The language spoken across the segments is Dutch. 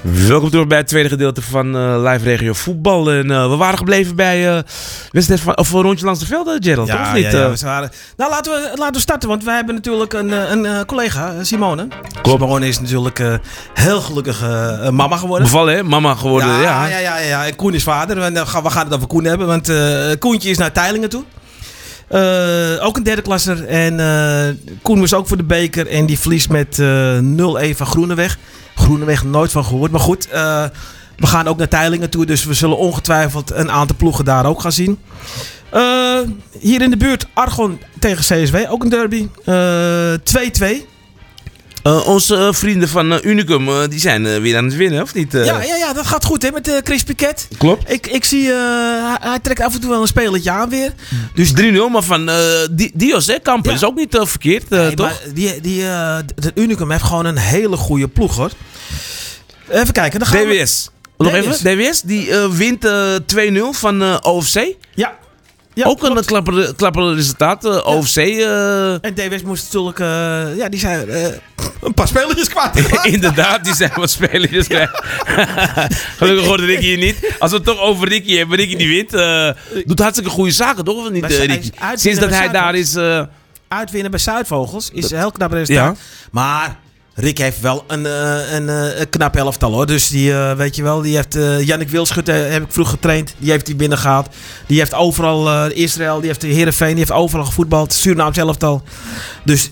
Welkom terug bij het tweede gedeelte van Live Regio Voetbal. En we waren gebleven bij wedstrijd of een rondje langs de velden, Gerald, toch? Of niet? Ja, waren... Nou, laten we starten, want wij hebben natuurlijk een collega, Simone. Klopt. Simone is natuurlijk heel gelukkig mama geworden. Bevallen, hè? Mama geworden, ja. Ja. En Koen is vader. En we gaan het over Koen hebben, want Koentje is naar Teylingen toe. Ook een derde klasser. En Koen moest ook voor de beker. En die verliest met 0-1 van Groeneweg. Groeneweg nooit van gehoord. Maar goed, we gaan ook naar Teylingen toe. Dus we zullen ongetwijfeld een aantal ploegen daar ook gaan zien. Hier in de buurt Argon tegen CSW. Ook een derby. 2-2. Onze vrienden van Unicum, die zijn weer aan het winnen, of niet? Ja, dat gaat goed hè, met Chris Piquet. Klopt. Ik zie, hij trekt af en toe wel een spelletje aan weer. Dus 3-0, maar van Dios, hè? Kampen is ook niet verkeerd, nee, toch? Maar de Unicum heeft gewoon een hele goede ploeg, hoor. Even kijken. Dan gaan DWS. Nog even. DWS, die wint 2-0 van OFC. Ja, ook klopt. een klapperend resultaat. OFC. En DWS moest natuurlijk... die zijn een paar spelletjes kwijt. Inderdaad, die zijn wat spelletjes kwijt. Gelukkig hoorde Ricky hier niet. Als we het toch over Ricky hebben. Ricky die wint. Doet hartstikke goede zaken, toch? Of niet, Ricky? Sinds dat hij daar is... Uitwinnen bij Zuidvogels is een heel knap resultaat. Ja. Maar... Rick heeft wel een knap elftal, hoor. Dus die, weet je wel, die heeft Jannik Wilschutte heb ik vroeg getraind. Die heeft hij binnengehaald. Die heeft overal Israël, die heeft Heerenveen, die heeft overal gevoetbald. Surinaams elftal. Dus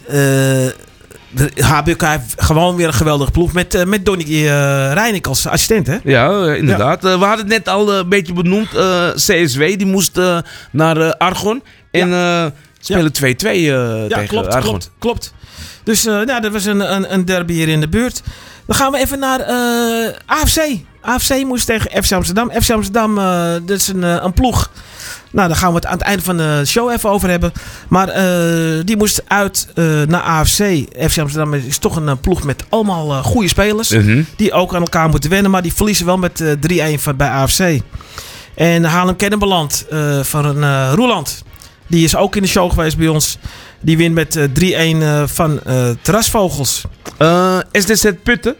HBK heeft gewoon weer een geweldige ploeg met Donny Reinik als assistent, hè? Ja, inderdaad. Ja. We hadden het net al een beetje benoemd. CSW, die moest naar Argon. En spelen 2-2 tegen Argon. Klopt. Dus dat was een derby hier in de buurt. Dan gaan we even naar AFC. AFC moest tegen FC Amsterdam. FC Amsterdam, dat is een ploeg. Nou, daar gaan we het aan het einde van de show even over hebben. Maar die moest uit naar AFC. FC Amsterdam is toch een ploeg met allemaal goede spelers. Mm-hmm. Die ook aan elkaar moeten wennen. Maar die verliezen wel met 3-1 bij AFC. En Haarlem-Kennemerland van Roeland. Die is ook in de show geweest bij ons. Die wint met 3-1 van Terrasvogels. SDZ Putten.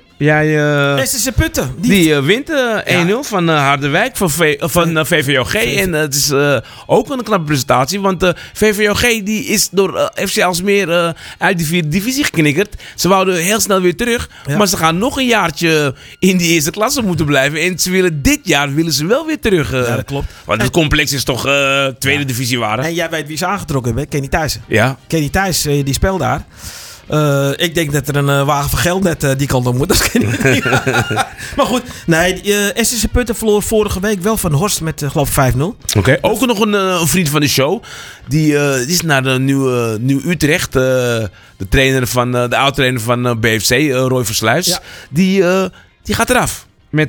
SDZ Putten. Die wint 1-0 van Harderwijk van VVOG. En het is ook een knappe presentatie. Want VVOG die is door FC Aalsmeer uit de vierde divisie geknikkerd. Ze wouden heel snel weer terug. Ja. Maar ze gaan nog een jaartje in die eerste klasse moeten blijven. En dit jaar willen ze wel weer terug. Ja, dat klopt. Want het complex is toch tweede divisie waren. En jij weet wie ze aangetrokken hebben, Kenny Thijssen. Ja. Kenny Thijssen, die speelt daar. Ik denk dat er een wagen van geld net die kant op moet. Dat ken ik niet. Maar goed, nee, SSC Putten verloor vorige week wel van Horst met geloof ik 5-0. Oké. Ook nog een vriend van de show. Die is naar de Nieuw Utrecht. De oud-trainer van BFC, Roy Versluis. Ja. Die gaat eraf. Met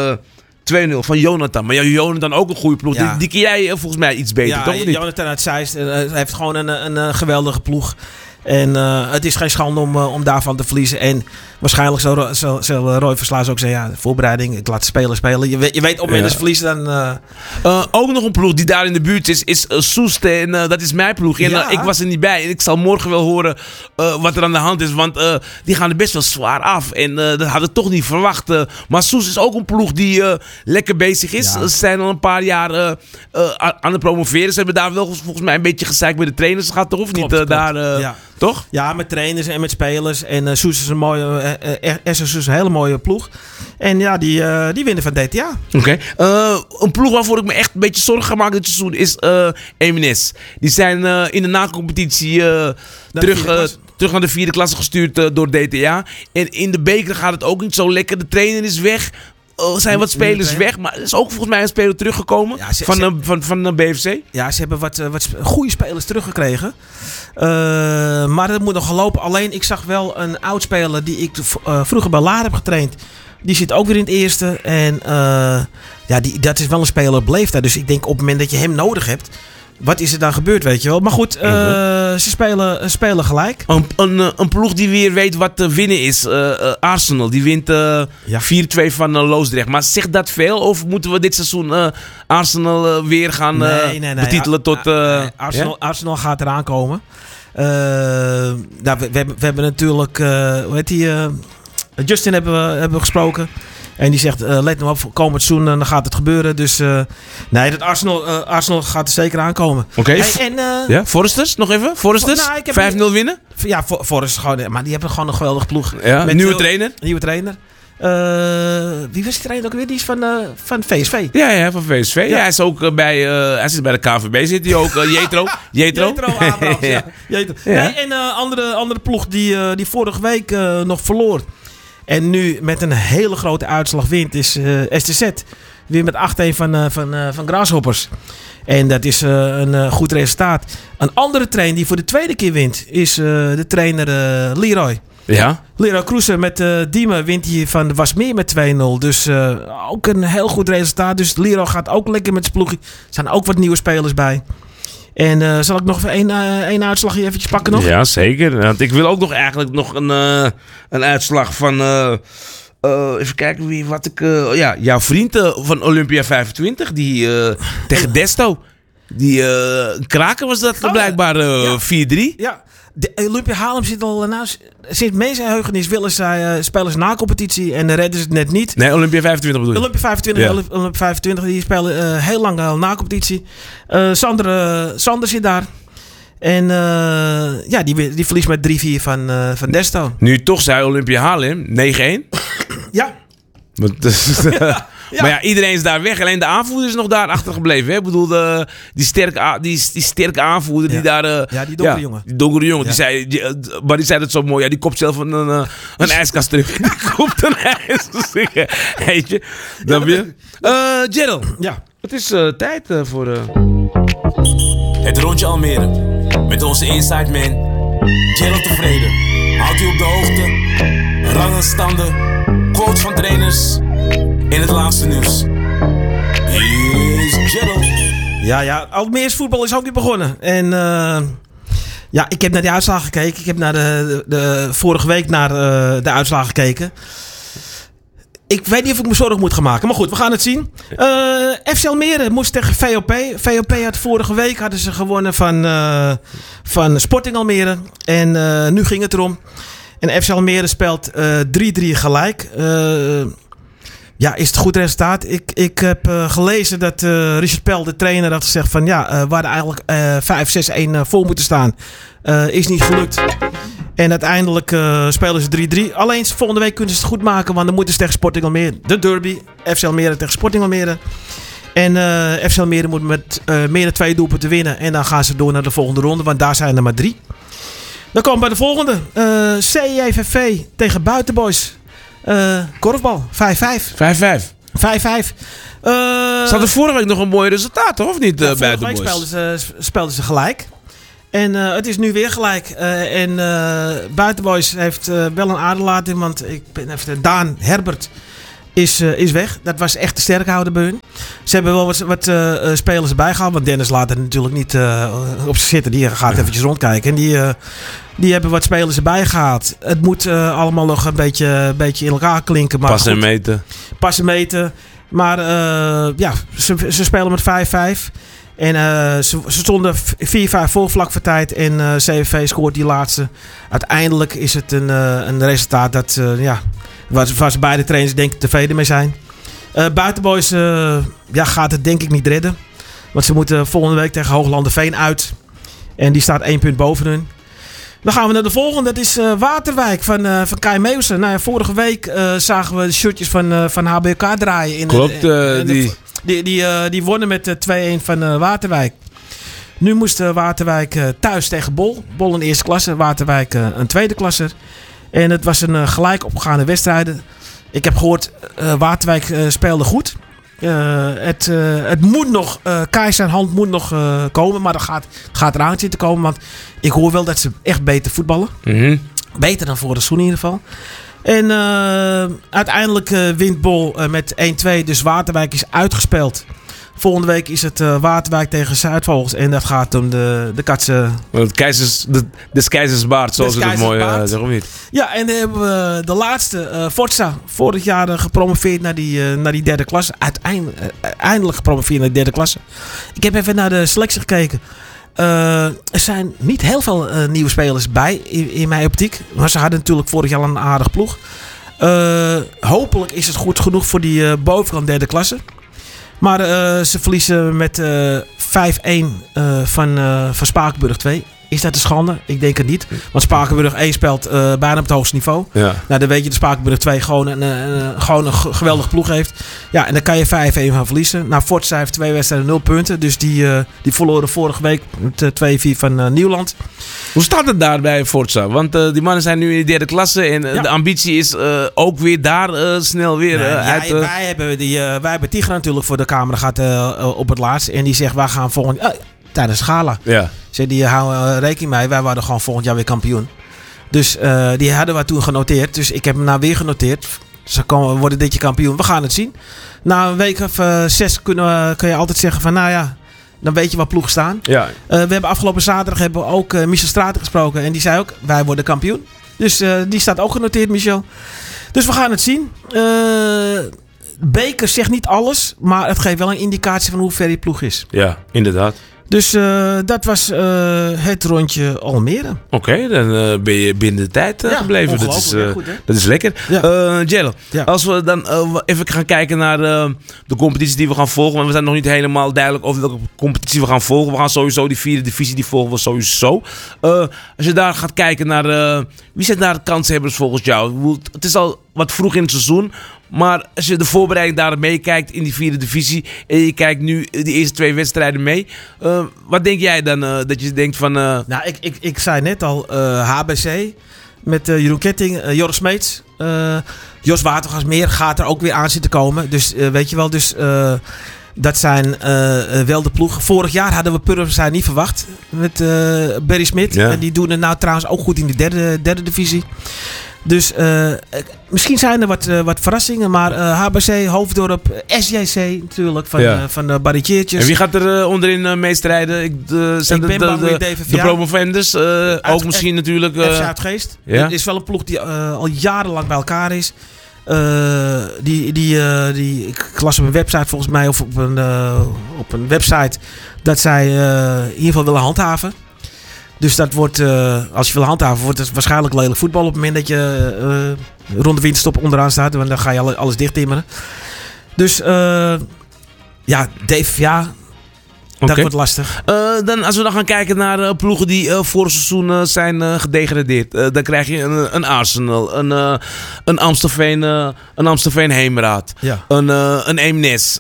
2-0 van Jonathan. Maar Jonathan ook een goede ploeg. Ja. Die ken jij volgens mij iets beter, toch? Jonathan uit Zeist heeft gewoon een geweldige ploeg. En het is geen schande om daarvan te verliezen. En waarschijnlijk zal Roy Versluis ook zeggen... Ja, voorbereiding, ik laat spelen. Je weet op het moment dat ze verliezen dan... Ook nog een ploeg die daar in de buurt is Soest. En dat is mijn ploeg. En ik was er niet bij. En ik zal morgen wel horen wat er aan de hand is. Want die gaan er best wel zwaar af. En dat had ik toch niet verwacht. Maar Soest is ook een ploeg die lekker bezig is. Ze zijn al een paar jaar aan het promoveren. Ze hebben daar wel volgens mij een beetje gezeikt met de trainers. Dat gaat toch of niet? Toch? Ja, met trainers en met spelers. En Soes is een mooie, SSU is een hele mooie ploeg. En ja, die winnen van DTA. Oké. Een ploeg waarvoor ik me echt een beetje zorgen ga maken dit seizoen is Eemnes. Die zijn in de na-competitie terug naar de vierde klasse gestuurd door DTA. En in de beker gaat het ook niet zo lekker. De trainer is weg. Er zijn wat spelers weg, maar er is ook volgens mij een speler teruggekomen van de BFC. Ja, ze hebben wat goede spelers teruggekregen. Maar dat moet nog gaan lopen. Alleen, ik zag wel een oud-speler die ik vroeger bij Laar heb getraind. Die zit ook weer in het eerste. En dat is wel een speler bleef daar. Dus ik denk op het moment dat je hem nodig hebt... Wat is er dan gebeurd, weet je wel. Maar goed, ze spelen gelijk. Een ploeg die weer weet wat te winnen is. Arsenal, die wint 4-2 van Loosdrecht. Maar zegt dat veel? Of moeten we dit seizoen Arsenal weer gaan betitelen tot... Arsenal gaat eraan komen. We hebben natuurlijk... Justin hebben we gesproken. En die zegt, let nou op, komend seizoen dan gaat het gebeuren. Dus nee, dat Arsenal gaat er zeker aankomen. Oké. Ja, Foresters, nog even. Foresters, 5-0 winnen. Ja, Forest gewoon, maar die hebben gewoon een geweldige ploeg. Ja, met nieuwe trainer. Wie was die trainer ook weer? Die is van VSV. Ja, van VSV. Ja. Hij is ook hij zit bij de KVB, zit hij ook. Jetro. Jetro Abrams, ja. Jetro. Ja. Nee, en andere ploeg die vorige week nog verloor. En nu met een hele grote uitslag wint is STZ. Weer met 8-1 van Grasshoppers. En dat is een goed resultaat. Een andere trainer die voor de tweede keer wint is de trainer Leroy. Ja. Leroy Kroese met Diemen wint hij van de Wasmeer met 2-0. Dus ook een heel goed resultaat. Dus Leroy gaat ook lekker met zijn ploegje. Er zijn ook wat nieuwe spelers bij. En zal ik nog één uitslagje eventjes pakken nog? Ja, zeker. Want ik wil ook nog eigenlijk nog een uitslag van... even kijken jouw vriend van Olympia 25, die tegen Desto. Die kraker was dat blijkbaar 4-3. Ja, de Olympia Haarlem zit al... sinds mensenheugenis spelen ze na competitie en redden ze het net niet. Nee, Olympia 25 bedoel je? Olympia 25, die spelen heel lang na competitie. Sander zit daar. En die verliest met 3-4 van Desto. Nu toch zei Olympia Haarlem 9-1. Ja. Ja. Maar ja, iedereen is daar weg. Alleen de aanvoerder is nog daar achtergebleven. Hè? Ik bedoel, die sterke aanvoerder die daar... die donkere jongen. Die donkere jongen. Ja. Die zei dat zo mooi. Ja, die kopt zelf een ijskast terug. Die kopt een ijskast terug. Weet je? Dan weer. Gerald. Ja. Het is tijd voor... Het rondje Almere. Met onze Inside Man. Gerald Tevreden. Houdt u op de hoogte. Rangen, standen. Quotes van trainers. In het laatste nieuws. Hier is Gerald. Ja, Almeers voetbal is ook weer begonnen. En ik heb naar die uitslagen gekeken. Ik heb naar de vorige week naar de uitslagen gekeken. Ik weet niet of ik me zorgen moet gaan maken. Maar goed, we gaan het zien. FC Almere moest tegen VOP. VOP had vorige week hadden ze gewonnen van Sporting Almere. En nu ging het erom. En FC Almere speelt 3-3 gelijk. Is het goed resultaat? Ik heb gelezen dat Richard Pel, de trainer, had gezegd van we hadden eigenlijk 5-6-1 voor moeten staan. Is niet gelukt. En uiteindelijk spelen ze 3-3. Alleen volgende week kunnen ze het goed maken, want dan moeten ze tegen Sporting Almere. De derby, FC Almere tegen Sporting Almere. En FC Almere moet met meer dan 2 doelpunten winnen. En dan gaan ze door naar de volgende ronde, want daar zijn er maar 3. Dan komen we bij de volgende. CJVV tegen Buitenboys. Korfbal, 5-5. 5-5. Zat er vorige week nog een mooi resultaat, toch? Of niet? Vorige week speelden ze gelijk. En het is nu weer gelijk. En Buitenboys heeft wel een aderlating. Want Daan Herbert is weg. Dat was echt de sterkhouder bij hun. Ze hebben wel wat spelers erbij gehaald. Want Dennis laat het natuurlijk niet op zich zitten. Die gaat eventjes rondkijken. En die hebben wat spelers erbij gehaald. Het moet allemaal nog een beetje in elkaar klinken. Maar Passen en meten. Maar ze spelen met 5-5. En ze stonden 4-5 voor vlak voor tijd. En CVV scoort die laatste. Uiteindelijk is het een resultaat dat... waar ze beide trainers denk ik tevreden mee zijn. Buitenboys gaat het denk ik niet redden. Want ze moeten volgende week tegen Hooglanderveen uit. En die staat 1 punt boven hun. Dan gaan we naar de volgende. Dat is Waterwijk van Kai Meeuwsen. Vorige week zagen we de shirtjes van HBK draaien. Klopt. Die wonnen met 2-1 van Waterwijk. Nu moest Waterwijk thuis tegen Bol. Bol een eerste klasse. Waterwijk een tweede klasse. En het was een gelijk opgaande wedstrijd. Ik heb gehoord, Waterwijk speelde goed. Het moet nog, Kai zijn hand moet nog komen. Maar dat gaat eraan zitten komen. Want ik hoor wel dat ze echt beter voetballen. Mm-hmm. Beter dan vorig seizoen in ieder geval. En uiteindelijk wint Bol met 1-2. Dus Waterwijk is uitgespeeld. Volgende week is het Waterwijk tegen Zuidvogels. En dat gaat om de katsen... De keizersbaard, zoals ze het mooi zeggen, of niet? Ja, en dan hebben we de laatste, Forza. Vorig jaar gepromoveerd naar die derde klasse. Uiteindelijk gepromoveerd naar de derde klasse. Ik heb even naar de selectie gekeken. Er zijn niet heel veel nieuwe spelers bij in mijn optiek. Maar ze hadden natuurlijk vorig jaar een aardig ploeg. Hopelijk is het goed genoeg voor die bovenkant derde klasse. Maar ze verliezen met 5-1 van Spakenburg 2. Is dat een schande? Ik denk het niet. Want Spakenburg 1 speelt bijna op het hoogste niveau. Ja. Nou, dan weet je dat Spakenburg 2 gewoon een geweldige ploeg heeft. Ja, en dan kan je 5-1 van verliezen. Nou, Forza heeft 2 wedstrijden 0 punten. Dus die verloren vorige week met 2-4 van Nieuwland. Hoe staat het daar bij Forza? Want die mannen zijn nu in de derde klasse. En de ambitie is ook weer daar snel weer uit. Wij hebben Tigra natuurlijk voor de camera gehad op het laatst. En die zegt, wij gaan volgend tijdens de gala. Ja. Die houden rekening mee. Wij waren gewoon volgend jaar weer kampioen. Dus die hadden we toen genoteerd. Dus ik heb hem nou weer genoteerd. Ze worden dit jaar kampioen. We gaan het zien. Na een week of 6 kun je altijd zeggen van, nou ja, dan weet je waar ploegen staan. Ja. We hebben afgelopen zaterdag ook Michel Straten gesproken. En die zei ook, wij worden kampioen. Dus die staat ook genoteerd, Michel. Dus we gaan het zien. Beker zegt niet alles. Maar het geeft wel een indicatie van hoe ver die ploeg is. Ja, inderdaad. Dus dat was het rondje Almere. Oké, dan ben je binnen de tijd gebleven. Dat is lekker. Ja. Gerald, als we dan even gaan kijken naar de competitie die we gaan volgen. Want we zijn nog niet helemaal duidelijk over welke competitie we gaan volgen. We gaan sowieso die 4e divisie, die volgen we sowieso. Als je daar gaat kijken naar wie zijn daar de kanshebbers volgens jou? Het is al wat vroeg in het seizoen. Maar als je de voorbereiding daar meekijkt in die 4e divisie. En je kijkt nu die eerste 2 wedstrijden mee. Wat denk jij dan dat je denkt van... Nou, ik zei net al HBC. Met Jeroen Ketting, Joris Smeets. Jos Watergasmeer gaat er ook weer aan zitten komen. Dus weet je wel, dat zijn wel de ploegen. Vorig jaar hadden we Purmerend niet verwacht. Met Barry Smit. Ja. En die doen het nou trouwens ook goed in de derde divisie. Dus misschien zijn er wat verrassingen. Maar HBC, Hoofddorp, SJC natuurlijk. Van de barriciertjes. En wie gaat er onderin meestrijden? Ik ben bang de promovendus. Ook misschien natuurlijk... FC Uitgeest. Ja? Het is wel een ploeg die al jarenlang bij elkaar is. Ik las op een website volgens mij. Of op een website. Dat zij in ieder geval willen handhaven. Dus dat wordt, als je wil handhaven, wordt het waarschijnlijk lelijk voetbal op het moment dat je rond de winterstop onderaan staat. Want dan ga je alles dichttimmeren. Dus DVVA, dat wordt lastig. Als we dan gaan kijken naar ploegen die vorig seizoen zijn gedegradeerd. Dan krijg je een Arsenal, een Amstelveen Heemraad, een Eemnes.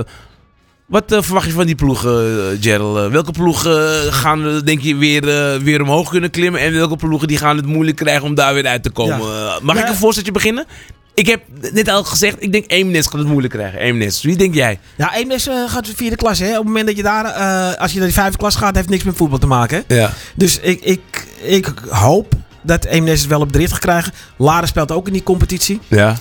Wat verwacht je van die ploegen, Gerald? Welke ploegen gaan denk je weer omhoog kunnen klimmen? En welke ploegen die gaan het moeilijk krijgen om daar weer uit te komen? Ja. Mag ik een voorzetje beginnen? Ik heb net al gezegd, ik denk Eemnes gaat het moeilijk krijgen. Eemnes, wie denk jij? Ja, Eemnes gaat de 4e klasse. Hè? Op het moment dat je daar, als je naar die 5e klasse gaat, heeft niks met voetbal te maken. Hè? Ja. Dus ik hoop dat Eemnes het wel op de rit gaat krijgen. Laren speelt ook in die competitie. Ja.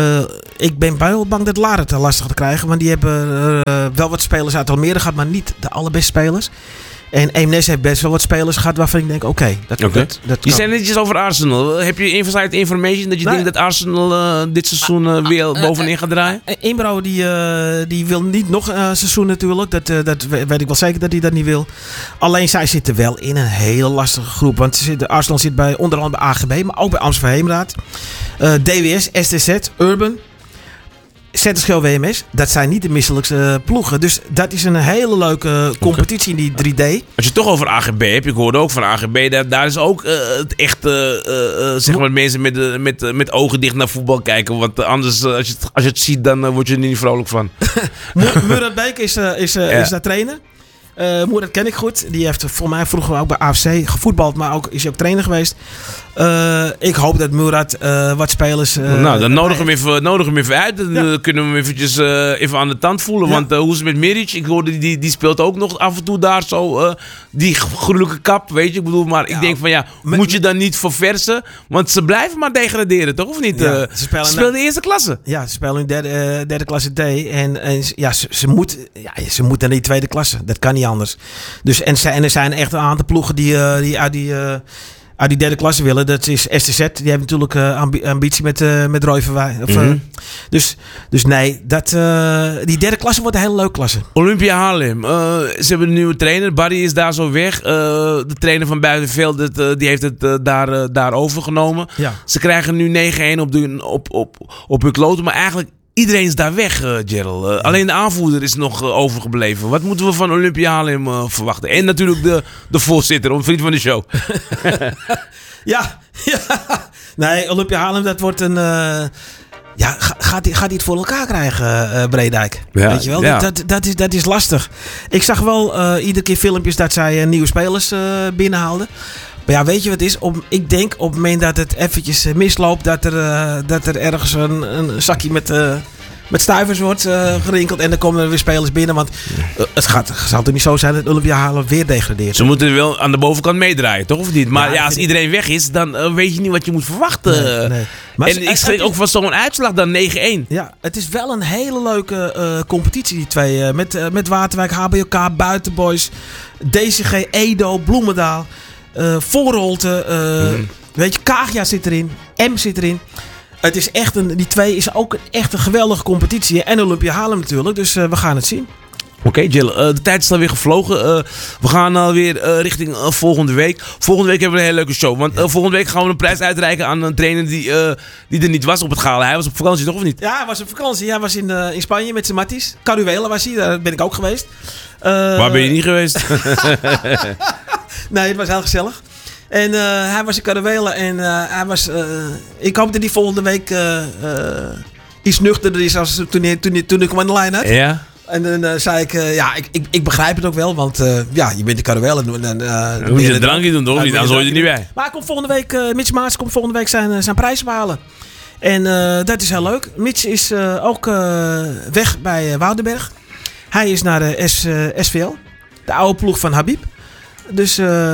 Ik ben wel bang dat Laren het lastig te krijgen. Want die hebben wel wat spelers uit Almere gehad, maar niet de allerbeste spelers. En Eemnes heeft best wel wat spelers gehad waarvan ik denk, oké. Je zei netjes over Arsenal. Heb je inside information dat je denkt dat Arsenal dit seizoen weer bovenin gaat draaien? Imbro die wil niet nog een seizoen natuurlijk. Dat weet ik wel zeker dat hij dat niet wil. Alleen zij zitten wel in een hele lastige groep. Want Arsenal zit bij onder andere bij AGB, maar ook bij Amstelveen Heemraad. DWS, STZ, Urban. Zetterschil WMS, dat zijn niet de misselijkste ploegen. Dus dat is een hele leuke competitie in die 3D. Als je het toch over AGB hebt, ik hoorde ook van AGB, daar is ook het echt, zeg maar, mensen met ogen dicht naar voetbal kijken. Want anders, als je het ziet, dan word je er niet vrolijk van. Murat Beek is daar trainer. Murat ken ik goed. Die heeft voor mij vroeger ook bij AFC gevoetbald, maar is hij ook trainer geweest. Ik hoop dat Murat wat spelers... dan nodig hem even uit. Dan kunnen we hem eventjes even aan de tand voelen. Ja. Want hoe is het met Meric? Ik hoorde die speelt ook nog af en toe daar zo. Die gruwelijke kap, weet je. Ik bedoel, maar ik denk van moet je dan niet verversen? Want ze blijven maar degraderen, toch? Of niet? Ze spelen de eerste klasse. Ja, ze spelen in derde klasse D. En ze moeten naar die tweede klasse. Dat kan niet anders. Dus, en er zijn echt een aantal ploegen die uit die... uit die derde klasse willen. Dat is STZ. Die hebben natuurlijk ambitie met Roy Verwij. Dus nee, die derde klasse wordt een hele leuke klasse. Olympia Haarlem. Ze hebben een nieuwe trainer. Barry is daar zo weg. De trainer van Buitenveld die heeft het daar overgenomen. Ja. Ze krijgen nu 9-1 op hun kloten. Maar eigenlijk iedereen is daar weg, Gerald. Alleen de aanvoerder is nog overgebleven. Wat moeten we van Olympia Haarlem verwachten? En natuurlijk de voorzitter, een vriend van de show. Ja. Nee, Olympia Haarlem, dat wordt een... gaat hij het voor elkaar krijgen, Breedijk? Ja, weet je wel? ja. Dat is lastig. Ik zag wel iedere keer filmpjes dat zij nieuwe spelers binnenhaalden. Maar ja, weet je wat het is? Ik denk op het moment dat het eventjes misloopt... dat er ergens een zakje met stuivers wordt gerinkeld. En dan komen er weer spelers binnen. Want het zal toch niet zo zijn dat Olympia Haarlem weer degradeert. Ze moeten wel aan de bovenkant meedraaien, toch? Of niet? Maar Ja, als iedereen weg is, dan weet je niet wat je moet verwachten. Nee. Maar En ik schrik ook van zo'n uitslag dan 9-1. Ja, het is wel een hele leuke competitie, die twee. Met Waterwijk, HBOK, Buitenboys, DCG, Edo, Bloemendaal, Voorholte. Weet je, Kagia zit erin, M zit erin. Het is echt die twee is ook echt een geweldige competitie. En Olympia Haarlem natuurlijk, dus we gaan het zien. Oké, Jill, de tijd is alweer gevlogen. We gaan alweer richting volgende week. Volgende week hebben we een hele leuke show. Want volgende week gaan we een prijs uitreiken aan een trainer die er niet was op het gala. Hij was op vakantie, toch of niet? Ja, hij was op vakantie. Hij was in Spanje met zijn matties. Caruela was hij, daar ben ik ook geweest. Waar ben je niet geweest? Nee, het was heel gezellig. En hij was in Caruela en hij was... ik hoop dat hij volgende week iets nuchterder is als toen ik hem aan de lijn had. Ja. En dan zei ik, ik begrijp het ook wel, want je bent in Caruela. Dan moet je een drankje doen, toch? Anders hoor je er niet bij. Maar hij komt volgende week, Mitch Maas komt volgende week zijn prijs halen. En dat is heel leuk. Mitch is ook weg bij Woudenberg. Hij is naar de SVL, de oude ploeg van Habib. Dus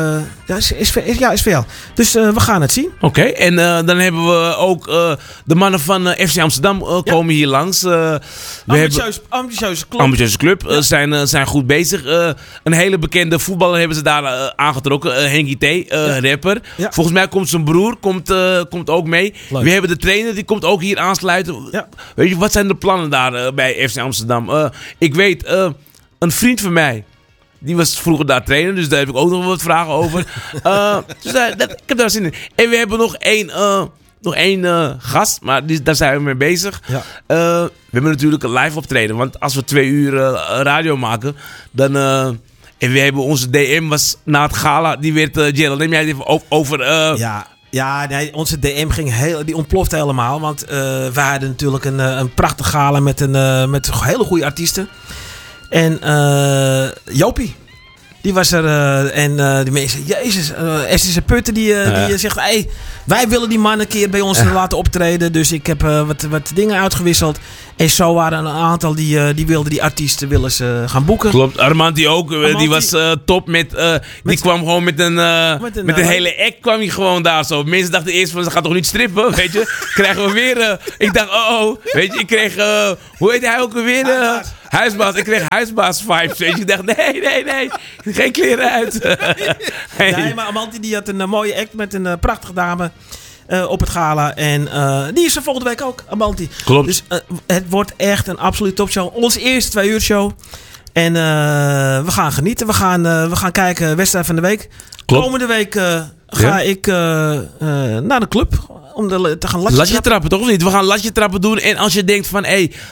SVL. Dus we gaan het zien. Oké, en dan hebben we ook de mannen van FC Amsterdam komen hier langs. Ambitieuze club. Ambitieuze club. Zijn goed bezig. Een hele bekende voetballer hebben ze daar aangetrokken. Henkie T, rapper. Ja. Volgens mij komt zijn broer komt ook mee. Leuk. We hebben de trainer, die komt ook hier aansluiten. Ja. Weet je, wat zijn de plannen daar bij FC Amsterdam? Ik weet, een vriend van mij... Die was vroeger daar trainer, dus daar heb ik ook nog wat vragen over. Dus ik heb daar zin in. En we hebben nog één gast, maar daar zijn we mee bezig. Ja. We hebben natuurlijk een live optreden. Want als we 2 uur radio maken, dan... en we hebben onze DM was na het gala, die werd... Gerald, neem jij het even over... Ja, nee, onze DM die ontplofte helemaal. Want wij hadden natuurlijk een prachtig gala met hele goede artiesten. En Jopie, die was er. En die mensen, jezus, Estische Putten die zegt... Hey, wij willen die man een keer bij ons laten optreden. Dus ik heb wat dingen uitgewisseld. En zo waren een aantal die wilden die artiesten gaan boeken. Klopt, Armanti ook. Die was top die kwam gewoon met een hele act kwam hij gewoon daar zo. Mensen dachten eerst van, ze gaat toch niet strippen, weet je. Krijgen we weer... ik dacht, weet je, ik kreeg... hoe heet hij ook alweer? Huisbaas. Ik kreeg huisbaas-vibes, weet je. Ik dacht, nee. Geen kleren uit. Hey. Nee, maar Amanti die had een mooie act met een prachtige dame op het gala. En die is er volgende week ook, Amanti. Klopt. Dus het wordt echt een absoluut topshow. Onze eerste 2 uur show. En we gaan genieten. We gaan kijken, wedstrijd van de week. Klopt. Komende week ga ik naar de club om te gaan latje trappen, toch of niet? We gaan latje trappen doen. En als je denkt van,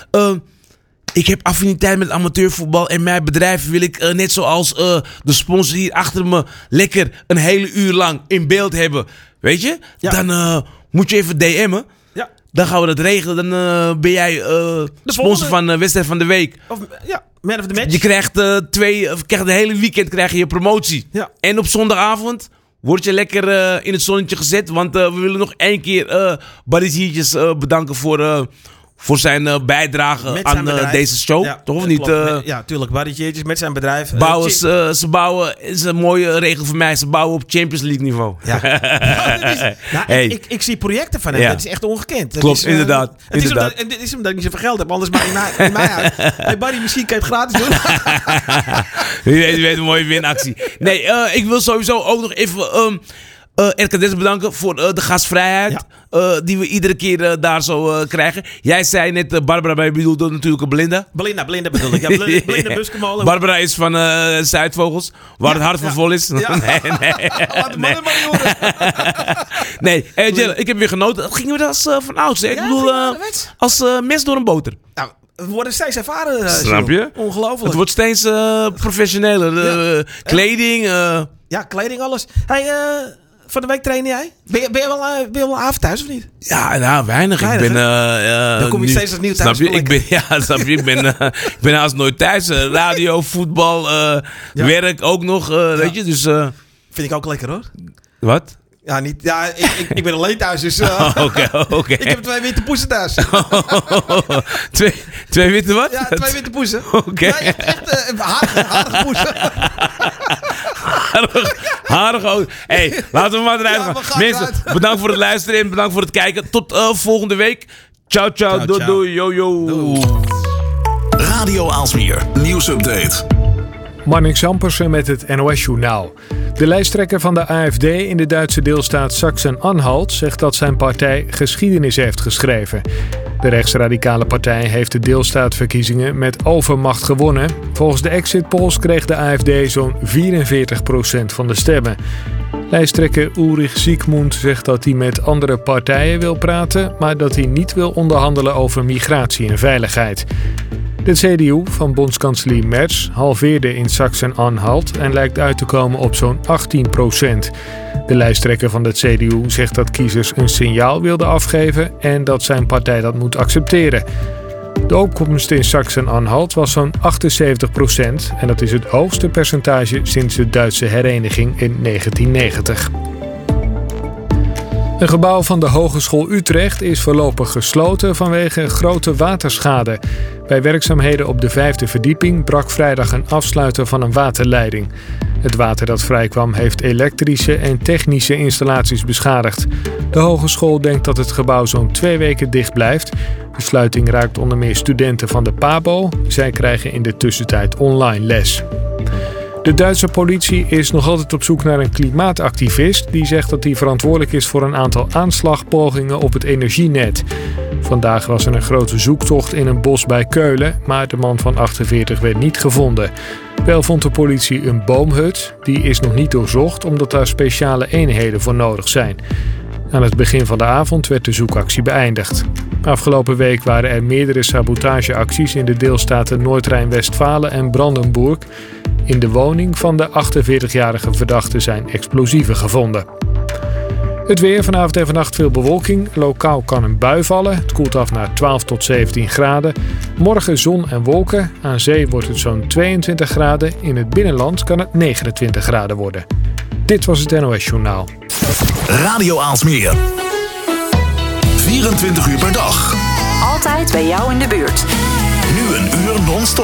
ik heb affiniteit met amateurvoetbal en mijn bedrijf wil ik net zoals de sponsor hier achter me lekker een hele uur lang in beeld hebben. Weet je? Ja. Dan moet je even DM'en. Ja. Dan gaan we dat regelen. Dan ben jij de sponsor van wedstrijd van de week. Man of the match. Je krijgt de hele weekend krijg je promotie. Ja. En op zondagavond word je lekker in het zonnetje gezet. Want we willen nog 1 keer Barry Hiertjes bedanken voor zijn bijdrage aan deze show. Ja, toch of niet? Ja, tuurlijk. Barry Hiertjes met zijn bedrijf. Ze bouwen, is een mooie regel voor mij, ze bouwen op Champions League niveau. Ja. Ik zie projecten van hem. Ja. Dat is echt ongekend. Dat klopt, is, inderdaad. Het is omdat ik niet zoveel geld heb. Anders maak ik mij uit. Hey Barry, misschien kan je het gratis doen. Wie weet een mooie winactie. Nee, ik wil sowieso ook nog even... RKDS bedanken voor de gastvrijheid. Die we iedere keer daar zo krijgen. Jij zei net Barbara, maar je bedoelde natuurlijk Belinda. Belinda bedoel ik. Ja, Belinda Buskemolen. Barbara is van Zuidvogels, waar het hart van vol is. Ja. Nee. Laat de mannen maar horen. Nee, Jill, ik heb weer genoten. Dat gingen we als van ouds. Ik bedoel, als mes door een boter. Nou, we worden steeds ervaren. Snap je? Ongelooflijk. Het wordt steeds professioneler. Kleding. Ja, kleding, alles. Hey, van de week train jij? Ben je wel een avond thuis of niet? Ja, nou, weinig. Ik ben, dan kom je steeds als nieuw thuis. Snap je? Ik ben haast nooit thuis. Radio, voetbal, werk ook nog. Weet je, dus... Vind ik ook lekker hoor. Wat? Ja, niet, ja ik ben alleen thuis, dus... Oké. Ik heb 2 witte poesen thuis. Twee witte wat? Ja, 2 witte poesen. Oké. Ja, echt harige poesen. Harig. Hey, laten we maar eruit gaan. Mensen, bedankt voor het luisteren en bedankt voor het kijken. Tot volgende week. Ciao. Doei. Yo. Radio Aalsmeer. Nieuwsupdate. Marnix Zampersen met het NOS-journaal. De lijsttrekker van de AFD in de Duitse deelstaat Sachsen-Anhalt zegt dat zijn partij geschiedenis heeft geschreven. De rechtsradicale partij heeft de deelstaatverkiezingen met overmacht gewonnen. Volgens de exit polls kreeg de AFD zo'n 44% van de stemmen. Lijsttrekker Ulrich Siegmund zegt dat hij met andere partijen wil praten, maar dat hij niet wil onderhandelen over migratie en veiligheid. De CDU van bondskanselier Merz halveerde in Sachsen-Anhalt en lijkt uit te komen op zo'n 18%. De lijsttrekker van de CDU zegt dat kiezers een signaal wilden afgeven en dat zijn partij dat moet accepteren. De opkomst in Sachsen-Anhalt was zo'n 78% en dat is het hoogste percentage sinds de Duitse hereniging in 1990. Een gebouw van de Hogeschool Utrecht is voorlopig gesloten vanwege grote waterschade. Bij werkzaamheden op de 5e verdieping brak vrijdag een afsluiter van een waterleiding. Het water dat vrijkwam heeft elektrische en technische installaties beschadigd. De hogeschool denkt dat het gebouw zo'n 2 weken dicht blijft. De sluiting raakt onder meer studenten van de PABO. Zij krijgen in de tussentijd online les. De Duitse politie is nog altijd op zoek naar een klimaatactivist die zegt dat hij verantwoordelijk is voor een aantal aanslagpogingen op het energienet. Vandaag was er een grote zoektocht in een bos bij Keulen, maar de man van 48 werd niet gevonden. Wel vond de politie een boomhut. Die is nog niet doorzocht omdat daar speciale eenheden voor nodig zijn. Aan het begin van de avond werd de zoekactie beëindigd. Afgelopen week waren er meerdere sabotageacties in de deelstaten Noord-Rijn-Westfalen en Brandenburg. In de woning van de 48-jarige verdachte zijn explosieven gevonden. Het weer, vanavond en vannacht veel bewolking. Lokaal kan een bui vallen. Het koelt af naar 12 tot 17 graden. Morgen zon en wolken. Aan zee wordt het zo'n 22 graden. In het binnenland kan het 29 graden worden. Dit was het NOS Journaal. Radio Aalsmeer. 24 uur per dag. Altijd bij jou in de buurt. Nu een uur non-stop.